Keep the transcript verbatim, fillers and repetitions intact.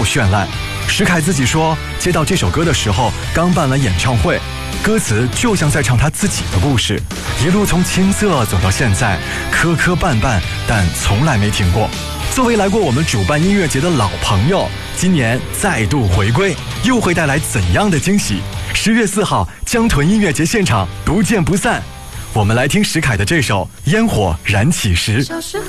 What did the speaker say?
绚烂。石凯自己说，接到这首歌的时候刚办完演唱会，歌词就像在唱他自己的故事，一路从青涩走到现在，磕磕绊绊，但从来没停过。作为来过我们主办音乐节的老朋友，今年再度回归，又会带来怎样的惊喜？十月四号，江豚音乐节现场不见不散。我们来听石凯的这首《烟火燃起时》。